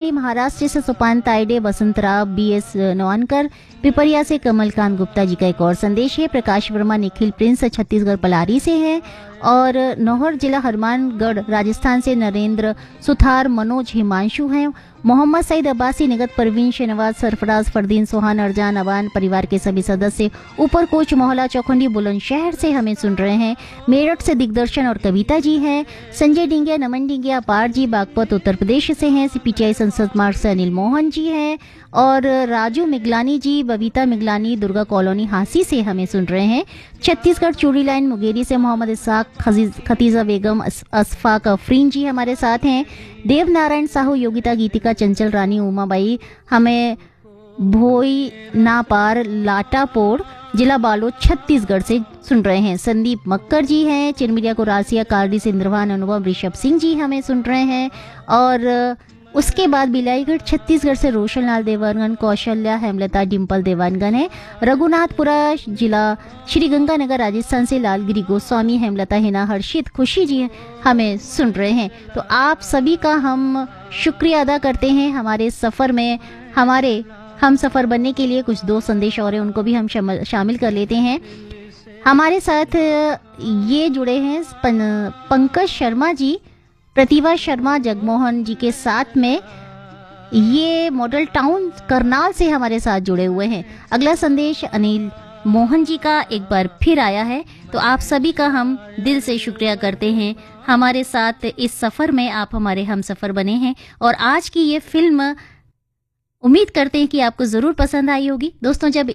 कुमारी, महाराष्ट्र से सुपान तायडे, वसंतराव, BS नवानकर, पिपरिया से कमलकांत गुप्ता जी का एक और संदेश है। प्रकाश वर्मा, निखिल प्रिंस छत्तीसगढ़ पलारी से है। और नौहर जिला हनुमानगढ़ राजस्थान से नरेंद्र सुथार, मनोज, हिमांशु हैं। मोहम्मद सईद अब्बासी, निगत परवीन, शहनवाज, सरफराज, फरदीन, सोहान, अरजान, अवान, परिवार के सभी सदस्य, ऊपर कोच, मोहल्ला चौखंडी, बुलंदशहर से हमें सुन रहे हैं। मेरठ से दिग्दर्शन और कविता जी हैं। संजय डिंगिया, नमन डिंगिया, अपार जी बागपत उत्तर प्रदेश से हैं। CPTI संसद मार्ग से अनिल मोहन जी हैं। और राजू मिगलानी जी, बबीता मिगलानी, दुर्गा कॉलोनी हांसी से हमें सुन रहे हैं। छत्तीसगढ़ चूड़ी लाइन मुंगेरी से मोहम्मद इसाक, खतीजा बेगम, असफाक अफरीन जी हमारे साथ हैं। देव नारायण साहू, योगिता, गीतिका, चंचल रानी, उमाबाई हमें भोई नापार, लाटापोड़, जिला बालोद छत्तीसगढ़ से सुन रहे हैं। संदीप मक्कर जी हैं। चिरमिरिया को रासिया, कारडी से इंद्रवान, अनुभव, ऋषभ सिंह जी हमें सुन रहे हैं। और उसके बाद बिलाईगढ़ छत्तीसगढ़ से रोशन लाल देवानगन, कौशल्या, हेमलता, डिम्पल देवानगन है। रघुनाथपुरा जिला श्री गंगानगर राजस्थान से लालगिरी गोस्वामी, हेमलता, हिना, हर्षित, खुशी जी हमें सुन रहे हैं। तो आप सभी का हम शुक्रिया अदा करते हैं। हमारे सफ़र में हमारे हम सफ़र बनने के लिए कुछ 2 संदेश और हैं, उनको भी हम शामिल कर लेते हैं। हमारे साथ ये जुड़े हैं पंकज शर्मा जी, प्रतिभा शर्मा, जगमोहन जी के साथ में ये मॉडल टाउन करनाल से हमारे साथ जुड़े हुए हैं। अगला संदेश अनिल मोहन जी का एक बार फिर आया है। तो आप सभी का हम दिल से शुक्रिया करते हैं। हमारे साथ इस सफ़र में आप हमारे हम सफ़र बने हैं। और आज की ये फिल्म उम्मीद करते हैं कि आपको ज़रूर पसंद आई होगी। दोस्तों, जब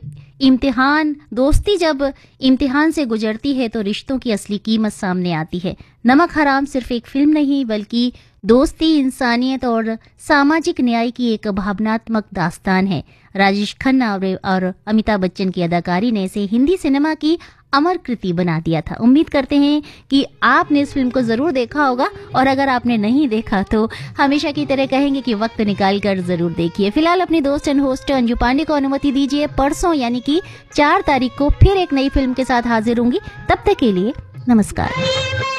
इम्तिहान से गुजरती है तो रिश्तों की असली कीमत सामने आती है। नमक हराम सिर्फ एक फिल्म नहीं बल्कि दोस्ती, इंसानियत और सामाजिक न्याय की एक भावनात्मक दास्तान है। राजेश खन्ना और अमिताभ बच्चन की अदाकारी ने इसे हिंदी सिनेमा की अमर कृति बना दिया था। उम्मीद करते हैं कि आपने इस फिल्म को ज़रूर देखा होगा। और अगर आपने नहीं देखा तो हमेशा की तरह कहेंगे कि वक्त निकाल कर ज़रूर देखिए। फिलहाल अपनी दोस्त एंड होस्ट अंजू पांडे को अनुमति दीजिए। परसों यानी कि 4 तारीख को फिर एक नई फिल्म के साथ हाजिर होंगी। तब तक के लिए नमस्कार।